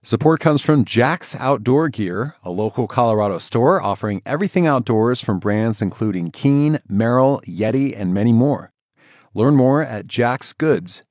Support comes from Jack's Outdoor Gear, a local Colorado store offering everything outdoors from brands including Keen, Merrell, Yeti, and many more. Learn more at jacksgoods.com.